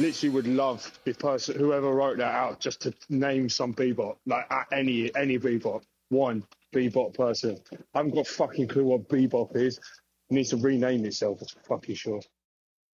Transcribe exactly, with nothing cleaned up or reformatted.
literally would love if person whoever wrote that out just to name some bebop, like uh, any any bebop, one bebop person. I haven't got a fucking clue what bebop is. It needs to rename itself. It's fucking sure.